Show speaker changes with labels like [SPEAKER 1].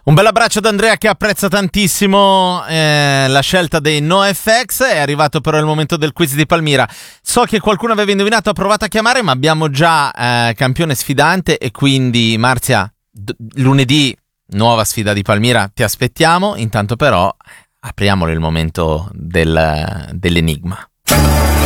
[SPEAKER 1] Un bel abbraccio ad Andrea che apprezza tantissimo la scelta dei NoFX. È arrivato però il momento del quiz di Palmira. So che qualcuno aveva indovinato, ha provato a chiamare, ma abbiamo già campione sfidante e quindi Marzia, lunedì nuova sfida di Palmira, ti aspettiamo. Intanto però apriamolo il momento dell'enigma.